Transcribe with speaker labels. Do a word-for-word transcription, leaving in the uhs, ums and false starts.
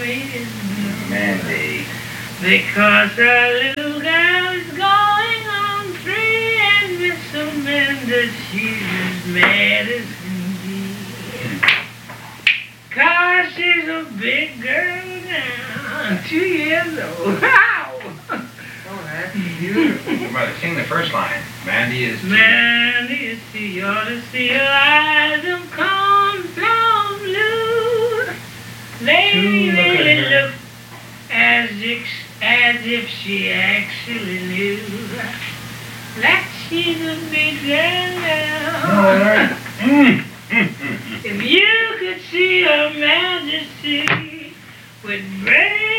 Speaker 1: waiting.
Speaker 2: Mandy.
Speaker 1: Because our little girl is going on free, and Miss Amanda, she's as mad as can be. Cause she's a big girl now, two years old. Wow!
Speaker 3: Oh, that's beautiful.
Speaker 2: Brother, sing the first line. Mandy is...
Speaker 1: Mandy, you see, you ought to see her eyes of cornflower blue. They
Speaker 2: Two, look at
Speaker 1: really
Speaker 2: her.
Speaker 1: look as if, as if she actually knew that she's a big girl now.
Speaker 2: All right. Mm. Mm, mm, mm.
Speaker 1: If you could see her majesty with brave